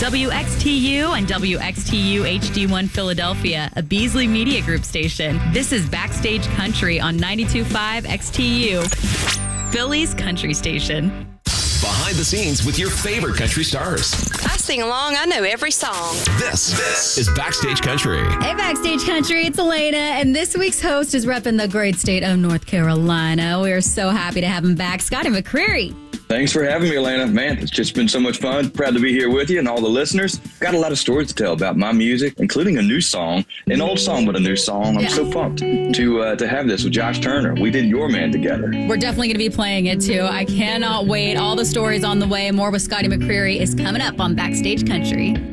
WXTU and WXTU HD1 Philadelphia, a Beasley Media Group station. This is Backstage Country on 92.5 XTU, Philly's country station. Behind the scenes with your favorite country stars. I sing along. I know every song. This is Backstage Country. Hey, Backstage Country, it's Elena, and this week's host is repping the great state of North Carolina. We are so happy to have him back, Scotty McCreery. Thanks for having me, Elena. Man, it's just been so much fun. Proud to be here with you and all the listeners. Got a lot of stories to tell about my music, including a new song, an old song, but a new song. I'm so pumped to have this with Josh Turner. We did Your Man together. We're definitely going to be playing it, too. I cannot wait. All the stories on the way. More with Scotty McCreery is coming up on Backstage Country.